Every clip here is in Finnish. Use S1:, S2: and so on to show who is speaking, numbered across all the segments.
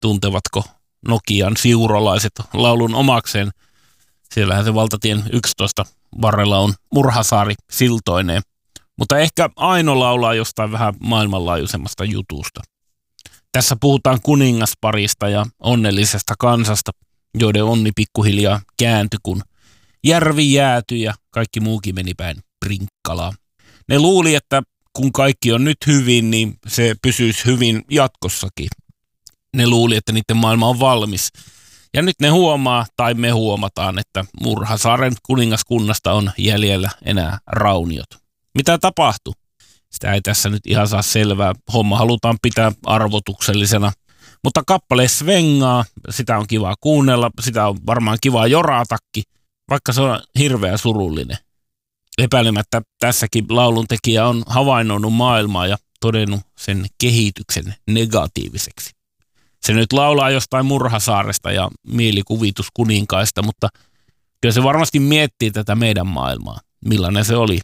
S1: tuntevatko Nokian siurolaiset laulun omakseen. Siellähän se valtatien 11 varrella on Murhasaari siltoineen. Mutta ehkä Aino laulaa jostain vähän maailmanlaajuisemmasta jutusta. Tässä puhutaan kuningasparista ja onnellisesta kansasta, joiden onni pikkuhiljaa kääntyi, kun järvi jäätyi ja kaikki muukin meni päin prinkkalaa. Ne luuli, että kun kaikki on nyt hyvin, niin se pysyisi hyvin jatkossakin. Ne luuli, että niiden maailma on valmis. Ja nyt ne huomaa, tai me huomataan, että Murhasaaren kuningaskunnasta on jäljellä enää rauniot. Mitä tapahtui? Sitä ei tässä nyt ihan saa selvää. Homma halutaan pitää arvotuksellisena. Mutta kappale svengaa, sitä on kiva kuunnella, sitä on varmaan kiva joraatakin, vaikka se on hirveän surullinen. Epäilemättä tässäkin lauluntekijä on havainnoinut maailmaa ja todennut sen kehityksen negatiiviseksi. Se nyt laulaa jostain Murhasaaresta ja mielikuvituskuninkaista, mutta kyllä se varmasti miettii tätä meidän maailmaa, millainen se oli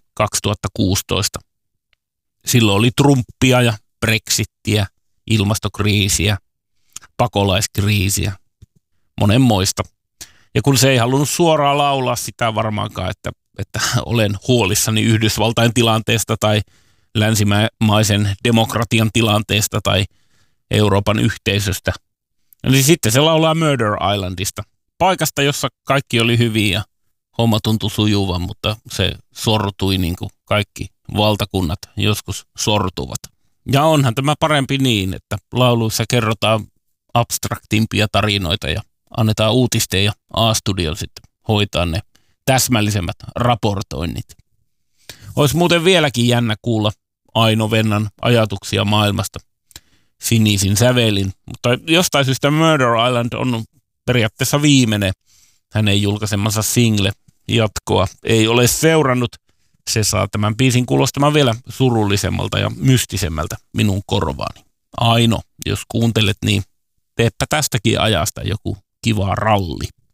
S1: 2016. Silloin oli Trumpia ja Brexittiä, ilmastokriisiä, pakolaiskriisiä, monenmoista. Ja kun se ei halunnut suoraan laulaa sitä varmaankaan, että olen huolissani Yhdysvaltain tilanteesta tai länsimaisen demokratian tilanteesta tai Euroopan yhteisöstä. Eli sitten se laulaa Murder Islandista, paikasta, jossa kaikki oli hyvin ja homma tuntui sujuvan, mutta se sortui niin kuin kaikki valtakunnat joskus sortuvat. Ja onhan tämä parempi niin, että lauluissa kerrotaan abstraktimpia tarinoita ja annetaan uutisten ja A-studion sitten hoitaa ne täsmällisemmät raportoinnit. Olisi muuten vieläkin jännä kuulla Aino Vennan ajatuksia maailmasta sinisin sävelin, mutta jostain syystä Murder Island on periaatteessa viimeinen hänen julkaisemansa single. Jatkoa ei ole seurannut. Se saa tämän biisin kuulostamaan vielä surullisemmalta ja mystisemmältä minun korvaani. Aino, jos kuuntelet, niin teepä tästäkin ajasta joku kiva ralli.